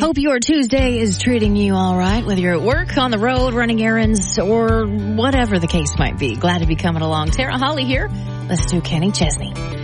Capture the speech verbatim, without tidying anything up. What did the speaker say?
Hope your Tuesday is treating you all right, whether you're at work, on the road, running errands, or whatever the case might be. Glad to be coming along. Tara Holly here. Let's do Kenny Chesney.